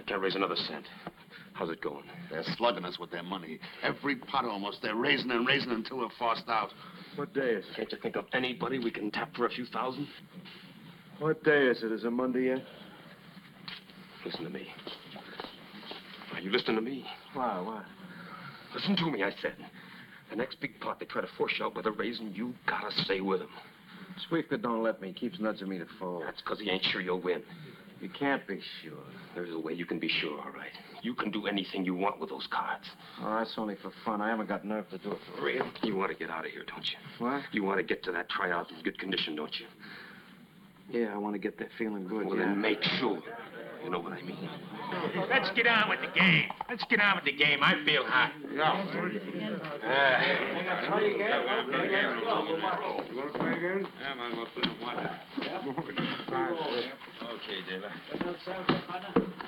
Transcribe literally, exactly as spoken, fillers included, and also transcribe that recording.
Can't raise another cent. How's it going? They're slugging us with their money. Every pot almost. They're raising and raising until we're forced out. What day is it? Can't you think of anybody we can tap for a few thousand? What day is it? Is it Monday yet? Listen to me. Are you listening to me? Why, why? Listen to me, I said. The next big pot they try to force you out with a raising, you gotta stay with him. Squeaker don't let me. Keeps nudging me to fold. That's because he ain't sure you'll win. You can't be sure. There's a way you can be sure, all right. You can do anything you want with those cards. Oh, that's only for fun. I haven't got nerve to do it for real. You want to get out of here, don't you? What? You want to get to that tryout in good condition, don't you? Yeah, I want to get there feeling good, Well, yeah. then make sure. You know what I mean? Let's get on with the game. Let's get on with the game. I feel hot. Yeah. Uh, You want to play again? yeah, man, we'll put him one. Okay, David.